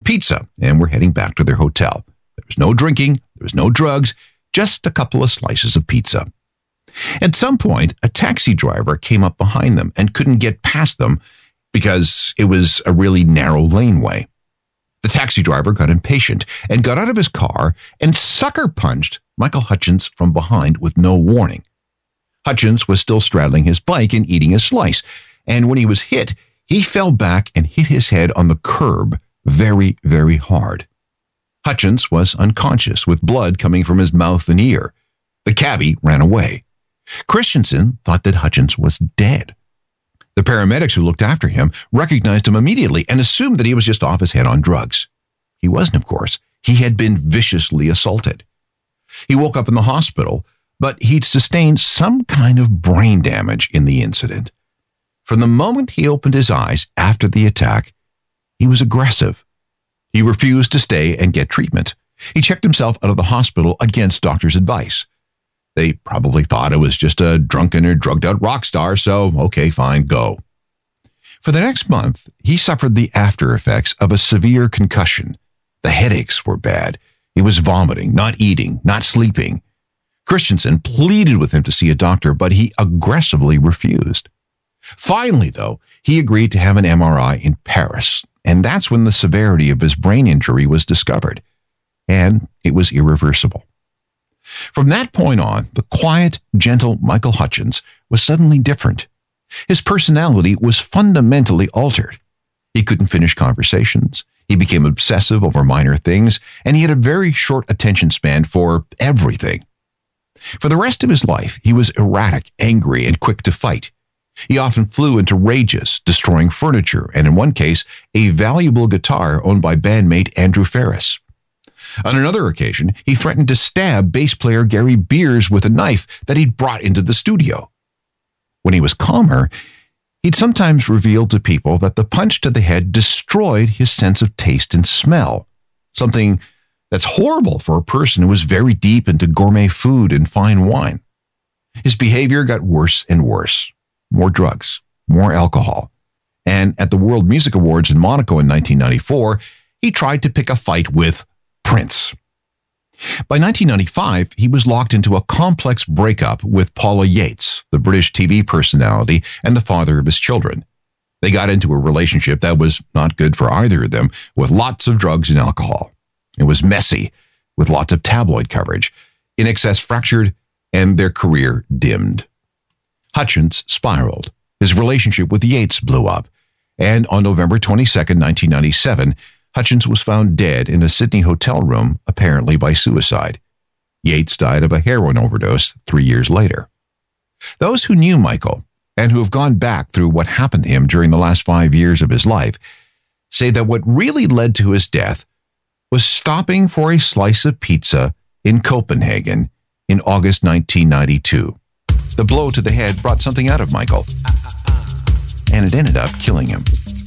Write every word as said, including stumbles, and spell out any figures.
pizza and were heading back to their hotel. There was no drinking, there was no drugs, just a couple of slices of pizza. At some point, a taxi driver came up behind them and couldn't get past them because it was a really narrow laneway. The taxi driver got impatient and got out of his car and sucker punched Michael Hutchence from behind with no warning. Hutchence was still straddling his bike and eating a slice, and when he was hit, he fell back and hit his head on the curb very, very hard. Hutchence was unconscious with blood coming from his mouth and ear. The cabbie ran away. Christensen thought that Hutchence was dead. The paramedics who looked after him recognized him immediately and assumed that he was just off his head on drugs. He wasn't, of course. He had been viciously assaulted. He woke up in the hospital, but he'd sustained some kind of brain damage in the incident. From the moment he opened his eyes after the attack, he was aggressive. He refused to stay and get treatment. He checked himself out of the hospital against doctors' advice. They probably thought it was just a drunken or drugged-out rock star, so okay, fine, go. For the next month, he suffered the after effects of a severe concussion. The headaches were bad. He was vomiting, not eating, not sleeping. Christensen pleaded with him to see a doctor, but he aggressively refused. Finally, though, he agreed to have an M R I in Paris, and that's when the severity of his brain injury was discovered, and it was irreversible. From that point on, the quiet, gentle Michael Hutchence was suddenly different. His personality was fundamentally altered. He couldn't finish conversations. He became obsessive over minor things, and he had a very short attention span for everything. For the rest of his life, he was erratic, angry, and quick to fight. He often flew into rages, destroying furniture, and in one case, a valuable guitar owned by bandmate Andrew Ferris. On another occasion, he threatened to stab bass player Gary Beers with a knife that he'd brought into the studio. When he was calmer, he'd sometimes reveal to people that the punch to the head destroyed his sense of taste and smell, something that's horrible for a person who was very deep into gourmet food and fine wine. His behavior got worse and worse. More drugs, more alcohol. And at the World Music Awards in Monaco in nineteen ninety-four, he tried to pick a fight with Prince. By nineteen ninety-five, he was locked into a complex breakup with Paula Yates, the British T V personality and the father of his children. They got into a relationship that was not good for either of them, with lots of drugs and alcohol. It was messy, with lots of tabloid coverage. In excess fractured, and their career dimmed. Hutchence spiraled. His relationship with Yates blew up, and on November twenty-second, nineteen ninety-seven, Hutchence was found dead in a Sydney hotel room, apparently by suicide. Yates died of a heroin overdose three years later. Those who knew Michael, and who have gone back through what happened to him during the last five years of his life, say that what really led to his death was stopping for a slice of pizza in Copenhagen in August nineteen ninety-two. The blow to the head brought something out of Michael, and it ended up killing him.